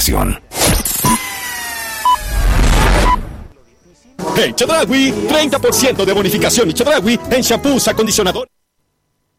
diversión. Hey, Chedraui, 30% de bonificación y Chedraui en shampoos, acondicionador.